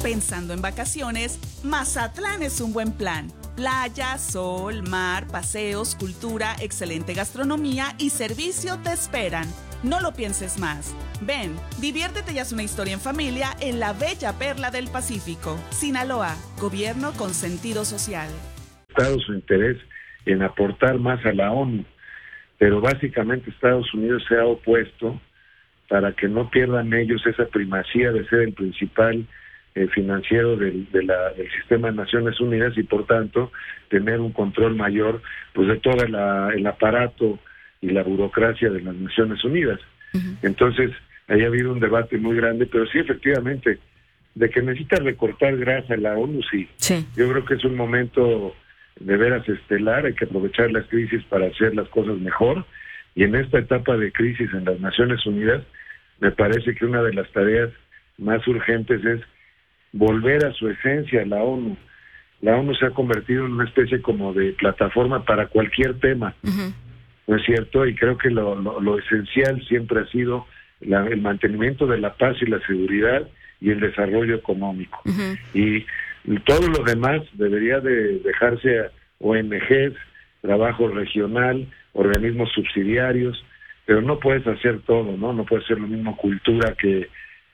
Pensando en vacaciones, Mazatlán es un buen plan. Playa, sol, mar, paseos, cultura, excelente gastronomía y servicio te esperan. No lo pienses más. Ven, diviértete y haz una historia en familia en la bella perla del Pacífico. Sinaloa, gobierno con sentido social. Su interés en aportar más a la ONU, pero básicamente Estados Unidos se ha opuesto para que no pierdan ellos esa primacía de ser el principal financiero del sistema de Naciones Unidas y por tanto tener un control mayor pues de todo el aparato y la burocracia de las Naciones Unidas. Uh-huh. Entonces, ahí ha habido un debate muy grande, pero sí, efectivamente, de que necesita recortar grasa la ONU, sí. Yo creo que es un momento de veras estelar, hay que aprovechar las crisis para hacer las cosas mejor, y en esta etapa de crisis en las Naciones Unidas, me parece que una de las tareas más urgentes es volver a su esencia, la ONU. La ONU se ha convertido en una especie como de plataforma para cualquier tema, uh-huh. ¿No es cierto? Y creo que lo esencial siempre ha sido el mantenimiento de la paz y la seguridad y el desarrollo económico. Uh-huh. Y todo lo demás debería de dejarse a ONGs, trabajo regional, organismos subsidiarios, pero no puedes hacer todo, ¿no? No puedes hacer lo mismo cultura que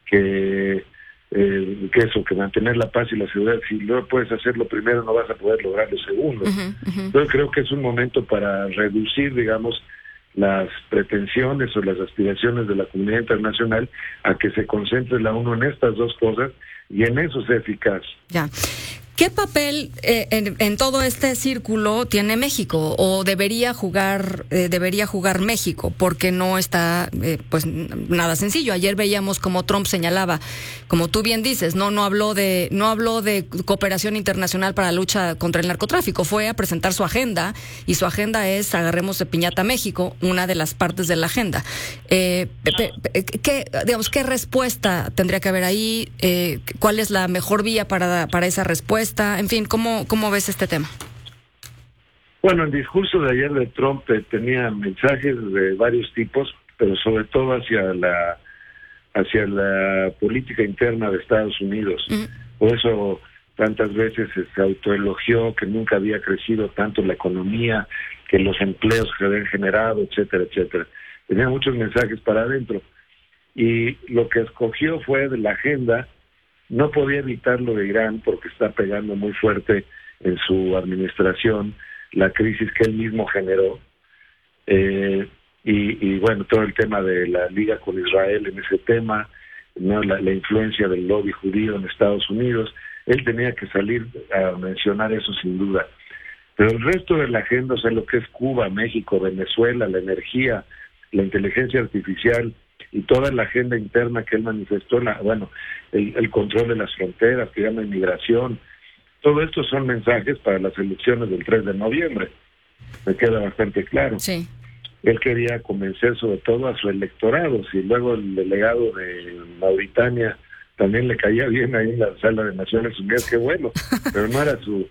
mantener la paz y la seguridad. Si no puedes hacer lo primero, no vas a poder lograr lo segundo. Uh-huh, uh-huh. Entonces creo que es un momento para reducir, digamos, las pretensiones o las aspiraciones de la comunidad internacional a que se concentre la ONU en estas dos cosas y en eso sea eficaz. Ya. ¿Qué papel en todo este círculo tiene México o debería jugar México? Porque no está pues nada sencillo. Ayer veíamos como Trump señalaba, como tú bien dices, no habló de cooperación internacional para la lucha contra el narcotráfico. Fue a presentar su agenda y su agenda es agarremos de piñata a México, una de las partes de la agenda. ¿Qué respuesta tendría que haber ahí? ¿Cuál es la mejor vía para esa respuesta? En fin, ¿cómo ves este tema? Bueno, el discurso de ayer de Trump tenía mensajes de varios tipos, pero sobre todo hacia la política interna de Estados Unidos. Uh-huh. Por eso tantas veces se autoelogió que nunca había crecido tanto la economía, que los empleos que habían generado, etcétera, etcétera. Tenía muchos mensajes para adentro. Y lo que escogió fue de la agenda. No podía evitar lo de Irán porque está pegando muy fuerte en su administración la crisis que él mismo generó. Y bueno, todo el tema de la liga con Israel en ese tema, ¿no? La influencia del lobby judío en Estados Unidos. Él tenía que salir a mencionar eso sin duda. Pero el resto de la agenda, o sea, lo que es Cuba, México, Venezuela, la energía, la inteligencia artificial, y toda la agenda interna que él manifestó, el control de las fronteras, que llama inmigración, todo esto son mensajes para las elecciones del 3 de noviembre, me queda bastante claro. Sí. Él quería convencer sobre todo a su electorado, si luego el delegado de Mauritania también le caía bien ahí en la sala de Naciones Unidas, qué bueno, pero no era su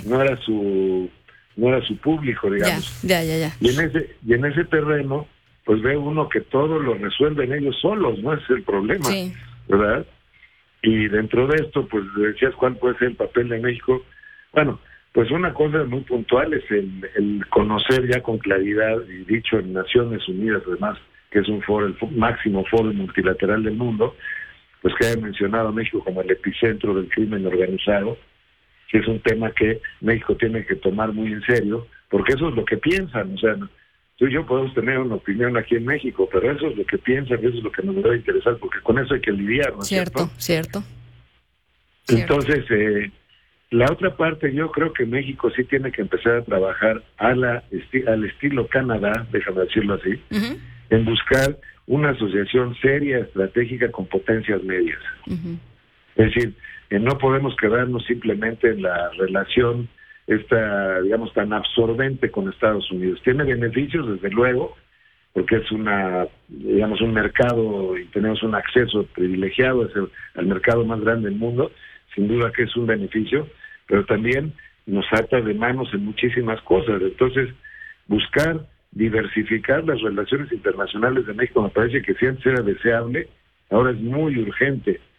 público, digamos. Ya. Y en ese terreno pues ve uno que todo lo resuelven ellos solos, ¿no? Ese es el problema, sí. ¿Verdad? Y dentro de esto, pues decías cuál puede ser el papel de México. Bueno, pues una cosa muy puntual es el conocer ya con claridad, y dicho en Naciones Unidas además, que es un foro, el máximo foro multilateral del mundo, pues que haya mencionado a México como el epicentro del crimen organizado, que es un tema que México tiene que tomar muy en serio, porque eso es lo que piensan, o sea, tú y yo podemos tener una opinión aquí en México, pero eso es lo que piensan, eso es lo que nos debe interesar, porque con eso hay que lidiar, ¿no es cierto? Cierto. Entonces, la otra parte, yo creo que México sí tiene que empezar a trabajar al estilo Canadá, déjame decirlo así, uh-huh. En buscar una asociación seria, estratégica con potencias medias. Uh-huh. Es decir, no podemos quedarnos simplemente en la relación esta, digamos, tan absorbente con Estados Unidos. Tiene beneficios, desde luego, porque es un mercado y tenemos un acceso privilegiado al mercado más grande del mundo, sin duda que es un beneficio, pero también nos ata de manos en muchísimas cosas. Entonces, buscar diversificar las relaciones internacionales de México me parece que siempre era deseable, ahora es muy urgente.